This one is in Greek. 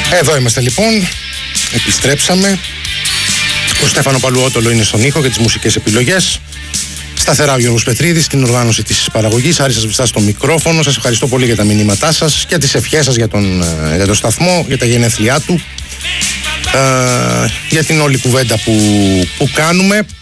Εδώ είμαστε λοιπόν, επιστρέψαμε. Ο Στέφανο Παλουότολο είναι στον ήχο και τις μουσικές επιλογές. Σταθερά ο Γιώργος Πετρίδης στην οργάνωση της παραγωγής. Άρη σας βιστά στο μικρόφωνο. Σας ευχαριστώ πολύ για τα μηνύματά σας, για τις ευχές σας για τον σταθμό, για τα γενέθλιά του, για την όλη κουβέντα που κάνουμε.